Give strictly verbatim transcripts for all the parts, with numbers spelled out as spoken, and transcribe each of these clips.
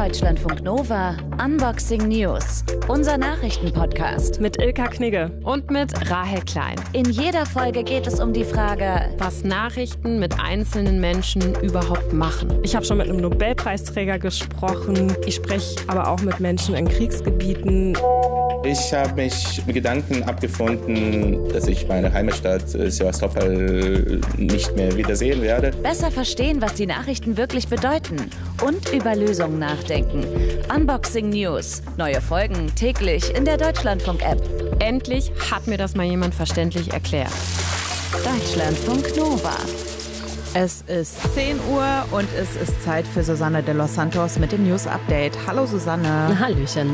Deutschlandfunk Nova Unboxing News. Unser Nachrichtenpodcast. Mit Ilka Knigge. Und mit Rahel Klein. In jeder Folge geht es um die Frage, was Nachrichten mit einzelnen Menschen überhaupt machen. Ich habe schon mit einem Nobelpreisträger gesprochen. Ich spreche aber auch mit Menschen in Kriegsgebieten. Ich habe mich mit Gedanken abgefunden, dass ich meine Heimatstadt Sevastopol nicht mehr wiedersehen werde. Besser verstehen, was die Nachrichten wirklich bedeuten und über Lösungen nachdenken. Unboxing News. Neue Folgen täglich in der Deutschlandfunk-App. Endlich hat mir das mal jemand verständlich erklärt. Deutschlandfunk Nova. Es ist zehn Uhr und es ist Zeit für Susanne de los Santos mit dem News Update. Hallo Susanne. Hallöchen.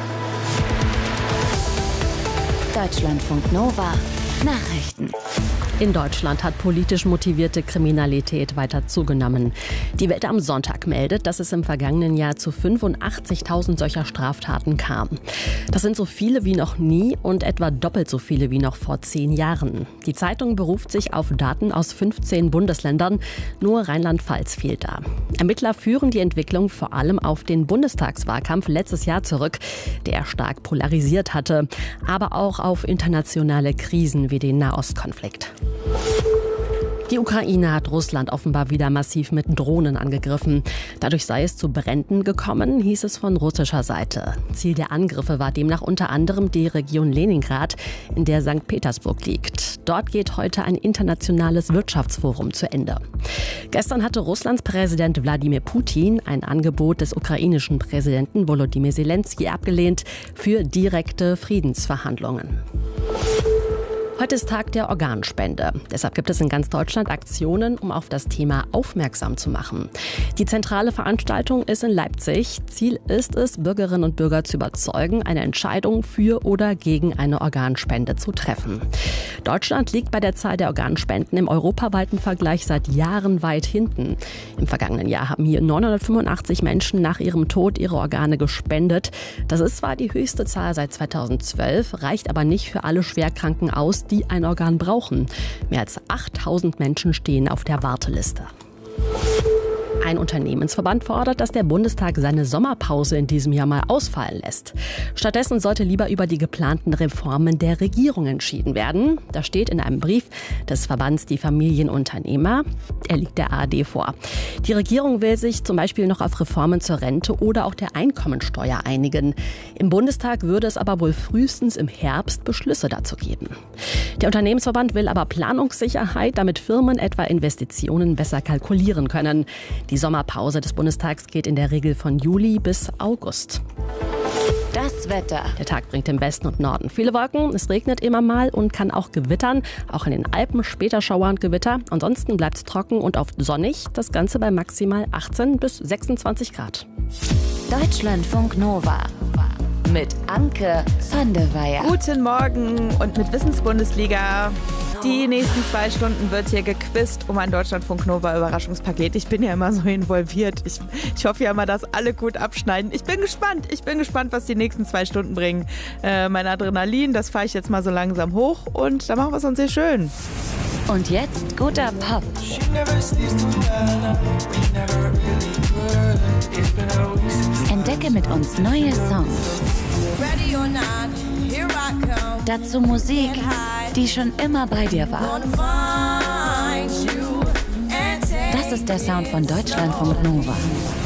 Deutschlandfunk Nova Nachrichten. In Deutschland hat politisch motivierte Kriminalität weiter zugenommen. Die Welt am Sonntag meldet, dass es im vergangenen Jahr zu fünfundachtzigtausend solcher Straftaten kam. Das sind so viele wie noch nie und etwa doppelt so viele wie noch vor zehn Jahren. Die Zeitung beruft sich auf Daten aus fünfzehn Bundesländern, nur Rheinland-Pfalz fehlt da. Ermittler führen die Entwicklung vor allem auf den Bundestagswahlkampf letztes Jahr zurück, der stark polarisiert hatte, aber auch auf internationale Krisen wie den Nahostkonflikt. Die Ukraine hat Russland offenbar wieder massiv mit Drohnen angegriffen. Dadurch sei es zu Bränden gekommen, hieß es von russischer Seite. Ziel der Angriffe war demnach unter anderem die Region Leningrad, in der Sankt Petersburg liegt. Dort geht heute ein internationales Wirtschaftsforum zu Ende. Gestern hatte Russlands Präsident Wladimir Putin ein Angebot des ukrainischen Präsidenten Volodymyr Zelensky abgelehnt für direkte Friedensverhandlungen. Heute ist Tag der Organspende. Deshalb gibt es in ganz Deutschland Aktionen, um auf das Thema aufmerksam zu machen. Die zentrale Veranstaltung ist in Leipzig. Ziel ist es, Bürgerinnen und Bürger zu überzeugen, eine Entscheidung für oder gegen eine Organspende zu treffen. Deutschland liegt bei der Zahl der Organspenden im europaweiten Vergleich seit Jahren weit hinten. Im vergangenen Jahr haben hier neunhundertfünfundachtzig Menschen nach ihrem Tod ihre Organe gespendet. Das ist zwar die höchste Zahl seit zweitausendzwölf, reicht aber nicht für alle Schwerkranken aus, die ein Organ brauchen. Mehr als achttausend Menschen stehen auf der Warteliste. Ein Unternehmensverband fordert, dass der Bundestag seine Sommerpause in diesem Jahr mal ausfallen lässt. Stattdessen sollte lieber über die geplanten Reformen der Regierung entschieden werden. Das steht in einem Brief des Verbands Die Familienunternehmer. Er liegt der A R D vor. Die Regierung will sich zum Beispiel noch auf Reformen zur Rente oder auch der Einkommensteuer einigen. Im Bundestag würde es aber wohl frühestens im Herbst Beschlüsse dazu geben. Der Unternehmensverband will aber Planungssicherheit, damit Firmen etwa Investitionen besser kalkulieren können. Die Sommerpause des Bundestags geht in der Regel von Juli bis August. Das Wetter. Der Tag bringt im Westen und Norden viele Wolken. Es regnet immer mal und kann auch gewittern. Auch in den Alpen später Schauer und Gewitter. Ansonsten bleibt es trocken und oft sonnig. Das Ganze bei maximal achtzehn bis sechsundzwanzig Grad. Deutschlandfunk Nova. Mit Anke van der Weyer. Guten Morgen und mit Wissensbundesliga. Die nächsten zwei Stunden wird hier gequizt um ein Deutschlandfunk Nova Überraschungspaket. Ich bin ja immer so involviert. Ich, ich hoffe ja immer, dass alle gut abschneiden. Ich bin gespannt. Ich bin gespannt, was die nächsten zwei Stunden bringen. Äh, mein Adrenalin, das fahre ich jetzt mal so langsam hoch und da machen wir es uns sehr schön. Und jetzt guter Pop. Entdecke mit uns neue Songs. Dazu Musik, die schon immer bei dir war. Das ist der Sound von Deutschlandfunk Nova.